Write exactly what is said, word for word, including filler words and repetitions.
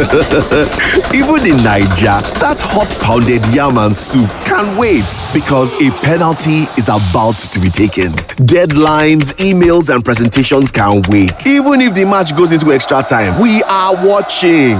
Even in Nigeria, that hot pounded yam and soup can wait because a penalty is about to be taken. Deadlines, emails, and presentations can wait. Even if the match goes into extra time, we are watching.